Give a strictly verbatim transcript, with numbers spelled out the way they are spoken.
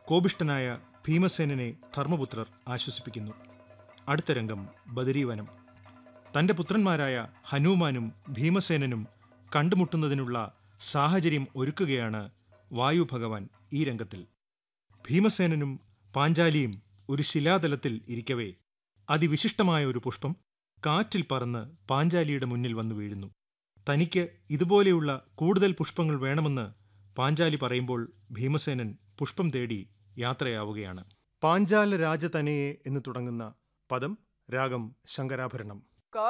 കോപിഷ്ഠനായ ഭീമസേനനെ ധർമ്മപുത്രർ ആശ്വസിപ്പിക്കുന്നു. അടുത്ത രംഗം ബദരീവനം. തന്റെ പുത്രന്മാരായ ഹനുമാനും ഭീമസേനനും കണ്ടുമുട്ടുന്നതിനുള്ള സാഹചര്യം ഒരുക്കുകയാണ് വായു ഭഗവാൻ ഈ രംഗത്തിൽ. ഭീമസേനനും പാഞ്ചാലിയും ഒരു ശിലാതലത്തിൽ ഇരിക്കവേ അതിവിശിഷ്ടമായ ഒരു പുഷ്പം കാറ്റിൽ പറന്ന് പാഞ്ചാലിയുടെ മുന്നിൽ വന്നു വീഴുന്നു. തനിക്ക് ഇതുപോലെയുള്ള കൂടുതൽ പുഷ്പങ്ങൾ വേണമെന്ന് പാഞ്ചാലി പറയുമ്പോൾ ഭീമസേനൻ പുഷ്പം തേടി യാത്രയാവുകയാണ്. പാഞ്ചാല രാജതനയെ എന്ന് തുടങ്ങുന്ന പദം രാഗം ശങ്കരാഭരണം.